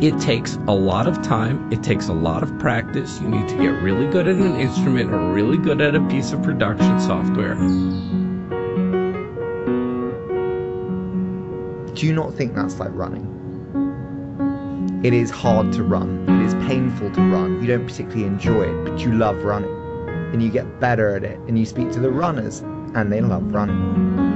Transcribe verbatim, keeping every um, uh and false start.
It takes a lot of time. It takes a lot of practice. You need to get really good at an instrument or really good at a piece of production software. Do you not think that's like running? It is hard to run. It is painful to run. You don't particularly enjoy it, but you love running. And you get better at it. And you speak to the runners, and they love running.